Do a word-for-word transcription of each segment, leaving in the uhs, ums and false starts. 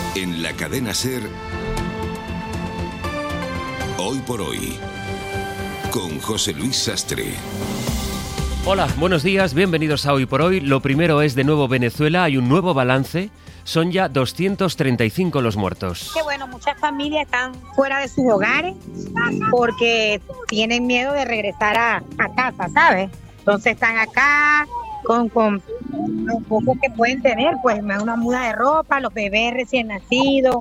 En la cadena SER, Hoy por Hoy, con José Luis Sastre. Hola, buenos días, bienvenidos a Hoy por Hoy. Lo primero es de nuevo Venezuela, hay un nuevo balance. Son ya doscientos treinta y cinco los muertos. Que bueno, muchas familias están fuera de sus hogares porque tienen miedo de regresar a, a casa, ¿sabes? Entonces están acá con, con lo poco que pueden tener, pues una muda de ropa, los bebés recién nacidos,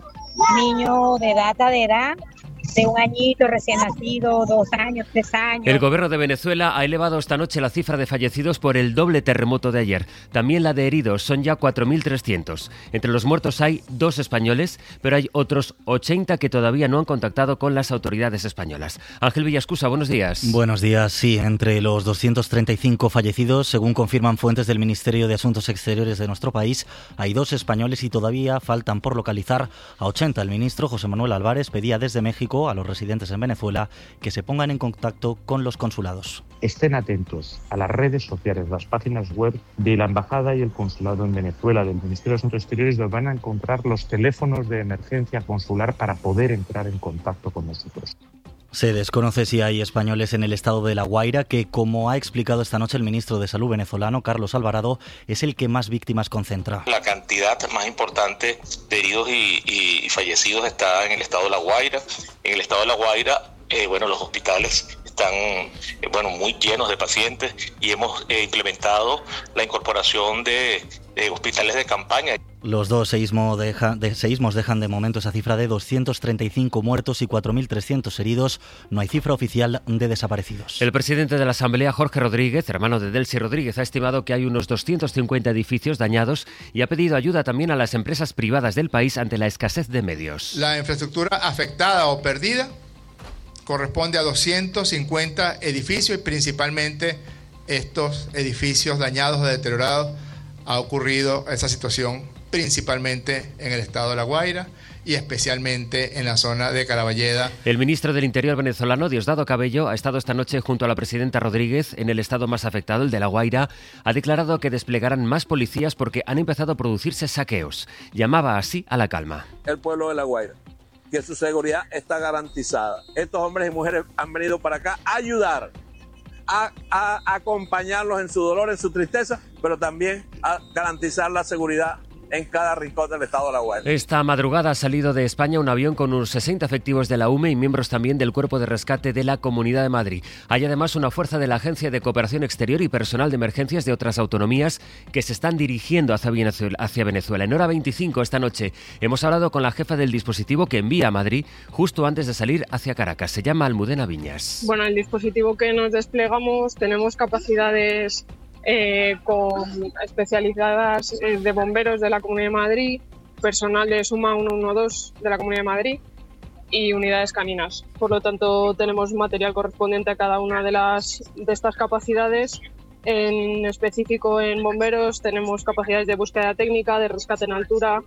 niños de data de edad, de un añito recién nacido, dos años, tres años. El gobierno de Venezuela ha elevado esta noche la cifra de fallecidos por el doble terremoto de ayer. También la de heridos, son ya cuatro mil trescientos. Entre los muertos hay dos españoles, pero hay otros ochenta que todavía no han contactado con las autoridades españolas. Ángel Villascusa, buenos días. Buenos días, sí. Entre los doscientos treinta y cinco fallecidos, según confirman fuentes del Ministerio de Asuntos Exteriores de nuestro país, hay dos españoles y todavía faltan por localizar a ochenta. El ministro José Manuel Álvarez pedía desde México a los residentes en Venezuela que se pongan en contacto con los consulados. Estén atentos a las redes sociales, las páginas web de la Embajada y el Consulado en Venezuela, del Ministerio de Asuntos Exteriores, donde van a encontrar los teléfonos de emergencia consular para poder entrar en contacto con nosotros. Se desconoce si hay españoles en el estado de La Guaira, que, como ha explicado esta noche el ministro de Salud venezolano, Carlos Alvarado, es el que más víctimas concentra. La cantidad más importante de heridos y, y, y fallecidos está en el estado de La Guaira. En el estado de La Guaira, eh, bueno, los hospitales están eh, bueno, muy llenos de pacientes y hemos eh, implementado la incorporación de, de hospitales de campaña. Los dos seísmos dejan, de, seísmos dejan de momento esa cifra de doscientos treinta y cinco muertos y cuatro mil trescientos heridos. No hay cifra oficial de desaparecidos. El presidente de la Asamblea, Jorge Rodríguez, hermano de Delcy Rodríguez, ha estimado que hay unos doscientos cincuenta edificios dañados y ha pedido ayuda también a las empresas privadas del país ante la escasez de medios. La infraestructura afectada o perdida corresponde a doscientos cincuenta edificios y principalmente estos edificios dañados o deteriorados ha ocurrido esa situación principalmente en el estado de La Guaira y especialmente en la zona de Caraballeda. El ministro del Interior venezolano, Diosdado Cabello, ha estado esta noche junto a la presidenta Rodríguez en el estado más afectado, el de La Guaira. Ha declarado que desplegarán más policías porque han empezado a producirse saqueos. Llamaba así a la calma. El pueblo de La Guaira, que su seguridad está garantizada. Estos hombres y mujeres han venido para acá a ayudar, a, a acompañarlos en su dolor, en su tristeza, pero también a garantizar la seguridad en cada rincón del estado de La Guaira. Esta madrugada ha salido de España un avión con unos sesenta efectivos de la U M E y miembros también del Cuerpo de Rescate de la Comunidad de Madrid. Hay además una fuerza de la Agencia de Cooperación Exterior y personal de emergencias de otras autonomías que se están dirigiendo hacia Venezuela. Hacia Venezuela. En hora veinticinco esta noche hemos hablado con la jefa del dispositivo que envía a Madrid justo antes de salir hacia Caracas. Se llama Almudena Viñas. Bueno, el dispositivo que nos desplegamos, tenemos capacidades Eh, con especializadas eh, de bomberos de la Comunidad de Madrid, personal de Suma ciento doce de la Comunidad de Madrid y unidades caninas. Por lo tanto, tenemos material correspondiente a cada una de, las, de estas capacidades. En específico, en bomberos tenemos capacidades de búsqueda técnica, de rescate en altura,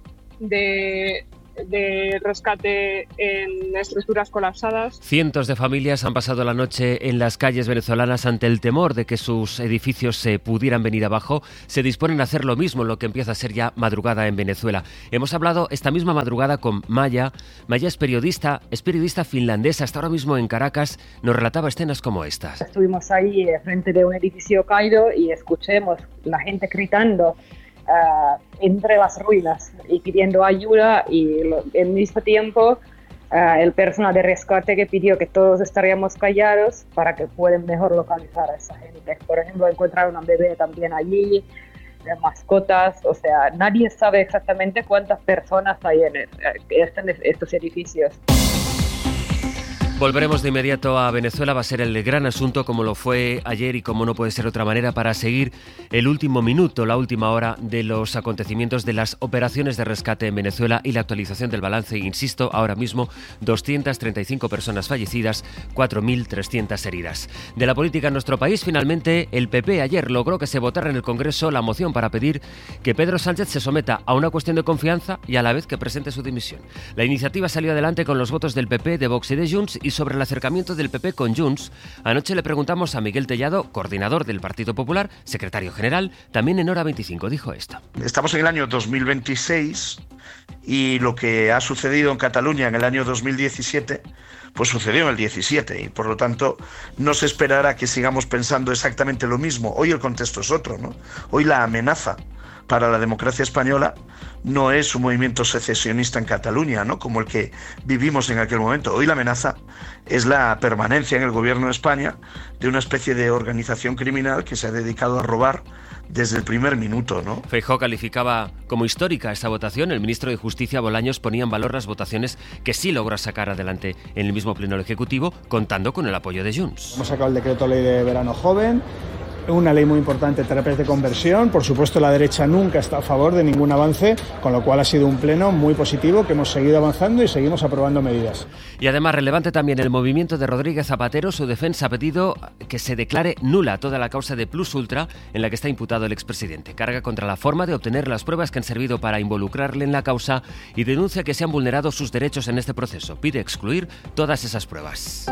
de... de rescate en estructuras colapsadas. Cientos de familias han pasado la noche en las calles venezolanas ante el temor de que sus edificios se pudieran venir abajo. Se disponen a hacer lo mismo en lo que empieza a ser ya madrugada en Venezuela. Hemos hablado esta misma madrugada con Maya. Maya es periodista, es periodista finlandesa, está ahora mismo en Caracas. Nos relataba escenas como estas. Estuvimos ahí frente de un edificio caído y escuchamos la gente gritando Uh, entre las ruinas y pidiendo ayuda, y lo, al mismo tiempo uh, el personal de rescate que pidió que todos estaríamos callados para que puedan mejor localizar a esa gente. Por ejemplo, encontraron a un bebé también allí, de mascotas, o sea, nadie sabe exactamente cuántas personas hay en, el, en estos edificios. Volveremos de inmediato a Venezuela, va a ser el gran asunto como lo fue ayer y como no puede ser de otra manera para seguir el último minuto, la última hora de los acontecimientos de las operaciones de rescate en Venezuela y la actualización del balance. Insisto, ahora mismo doscientas treinta y cinco personas fallecidas, cuatro mil trescientas heridas. De la política en nuestro país, finalmente el P P ayer logró que se votara en el Congreso la moción para pedir que Pedro Sánchez se someta a una cuestión de confianza y a la vez que presente su dimisión. La iniciativa salió adelante con los votos del P P, de Vox y de Junts. Y sobre el acercamiento del P P con Junts, anoche le preguntamos a Miguel Tellado, coordinador del Partido Popular, secretario general, también en hora veinticinco, dijo esto. Estamos en el año dos mil veintiséis y lo que ha sucedido en Cataluña en el año dos mil diecisiete, pues sucedió en el diecisiete, y por lo tanto no se esperará que sigamos pensando exactamente lo mismo. Hoy el contexto es otro, ¿no? Hoy la amenaza para la democracia española no es un movimiento secesionista en Cataluña, ¿no?, como el que vivimos en aquel momento. Hoy la amenaza es la permanencia en el gobierno de España de una especie de organización criminal que se ha dedicado a robar desde el primer minuto, ¿no? Feijóo calificaba como histórica esta votación. El ministro de Justicia, Bolaños, ponía en valor las votaciones que sí logró sacar adelante en el mismo pleno del Ejecutivo, contando con el apoyo de Junts. Hemos sacado el decreto ley de verano joven, una ley muy importante, terapias de conversión. Por supuesto, la derecha nunca está a favor de ningún avance, con lo cual ha sido un pleno muy positivo, que hemos seguido avanzando y seguimos aprobando medidas. Y además, relevante también el movimiento de Rodríguez Zapatero. Su defensa ha pedido que se declare nula toda la causa de Plus Ultra en la que está imputado el expresidente. Carga contra la forma de obtener las pruebas que han servido para involucrarle en la causa y denuncia que se han vulnerado sus derechos en este proceso. Pide excluir todas esas pruebas.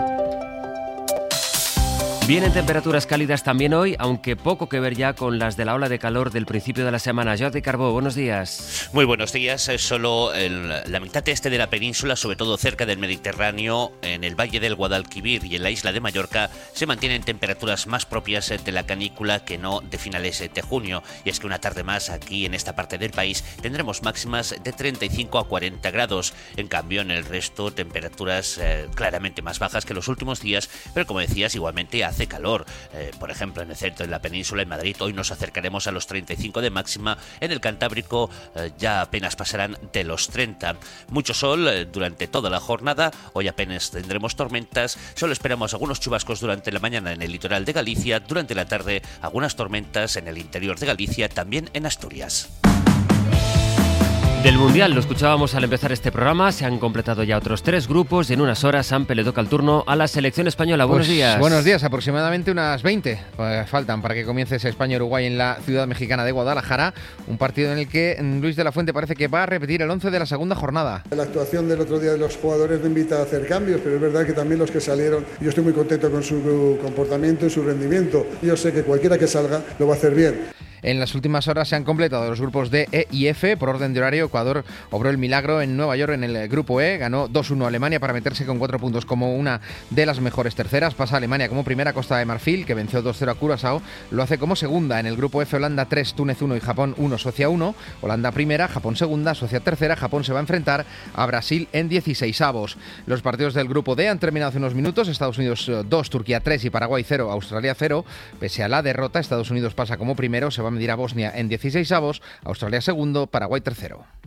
Vienen temperaturas cálidas también hoy, aunque poco que ver ya con las de la ola de calor del principio de la semana. Jordi Carbó, buenos días. Muy buenos días. Solo el, la mitad este de la península, sobre todo cerca del Mediterráneo, en el Valle del Guadalquivir y en la isla de Mallorca, se mantienen temperaturas más propias de la canícula que no de finales de junio. Y es que una tarde más aquí en esta parte del país tendremos máximas de treinta y cinco a cuarenta grados. En cambio, en el resto, temperaturas eh, claramente más bajas que los últimos días, pero como decías, igualmente hace calor. Eh, por ejemplo, en el centro de la península, en Madrid, hoy nos acercaremos a los treinta y cinco de máxima. En el Cantábrico eh, ya apenas pasarán de los treinta. Mucho sol eh, durante toda la jornada. Hoy apenas tendremos tormentas. Solo esperamos algunos chubascos durante la mañana en el litoral de Galicia. Durante la tarde, algunas tormentas en el interior de Galicia, también en Asturias. Del Mundial, lo escuchábamos al empezar este programa, se han completado ya otros tres grupos y en unas horas Sampe le toca el turno a la selección española. Buenos pues, días. Buenos días, aproximadamente unas veinte pues, faltan para que comience ese España-Uruguay en la ciudad mexicana de Guadalajara, un partido en el que Luis de la Fuente parece que va a repetir el once de la segunda jornada. La actuación del otro día de los jugadores no invita a hacer cambios, pero es verdad que también los que salieron, yo estoy muy contento con su comportamiento y su rendimiento. Yo sé que cualquiera que salga lo va a hacer bien. En las últimas horas se han completado los grupos D, E y F. Por orden de horario, Ecuador obró el milagro en Nueva York en el grupo E. Ganó dos uno a Alemania para meterse con cuatro puntos como una de las mejores terceras. Pasa Alemania como primera. Costa de Marfil, que venció dos cero a Curazao, lo hace como segunda. En el grupo F, Holanda tres, Túnez uno y Japón uno, Suecia uno. Holanda primera, Japón segunda, Suecia tercera. Japón se va a enfrentar a Brasil en dieciseisavos. Los partidos del grupo D han terminado hace unos minutos. Estados Unidos dos, Turquía tres y Paraguay cero, Australia cero. Pese a la derrota, Estados Unidos pasa como primero. Se va a medir a Bosnia en dieciseisavos, Australia segundo, Paraguay tercero.